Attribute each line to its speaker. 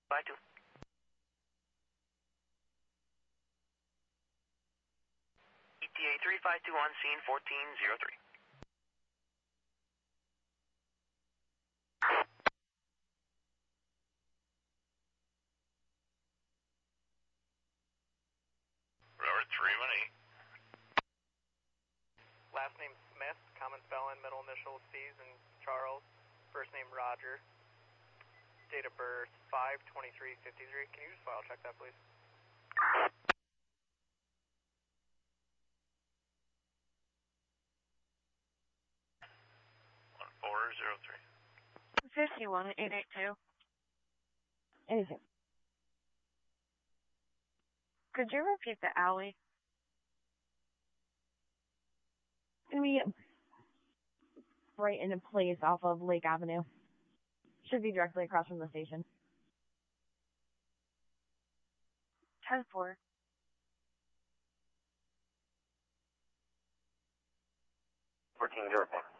Speaker 1: Bye, 2. ETA 352 on scene, 1403.
Speaker 2: Robert 318.
Speaker 3: Last name Smith, common spelling, middle initial C's and Charles. First name Roger. Date of birth 5/23/53. Can you just file check that, please?
Speaker 2: 1403.
Speaker 4: 51882.
Speaker 5: Anything.
Speaker 4: Could you repeat the alley?
Speaker 5: Gonna be right in a place off of Lake Avenue. Should be directly across from the station.
Speaker 4: 10-4.
Speaker 1: 1404.